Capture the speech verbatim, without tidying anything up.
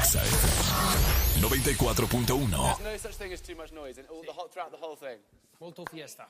Exa F M noventa y cuatro punto uno. There's no such thing as too much noise in all the whole, throughout the whole thing. Molto fiesta.